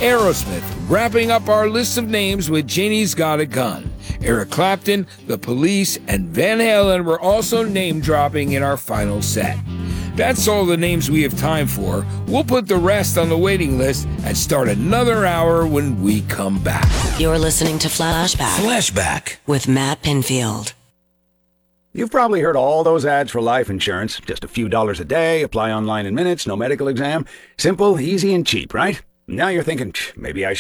Aerosmith, wrapping up our list of names with Janie's Got a Gun. Eric Clapton, The Police, and Van Halen were also name-dropping in our final set. That's all the names we have time for. We'll put the rest on the waiting list and start another hour when we come back. You're listening to Flashback with Matt Pinfield. You've probably heard all those ads for life insurance. Just a few dollars a day, apply online in minutes, no medical exam. Simple, easy, and cheap, right? Now you're thinking, maybe I